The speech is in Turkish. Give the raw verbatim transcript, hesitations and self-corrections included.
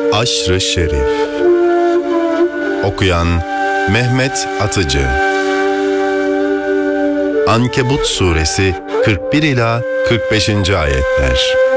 Aşr-ı Şerif. Okuyan Mehmet Atıcı. Ankebut Suresi kırk bir ila kırk beşinci ayetler.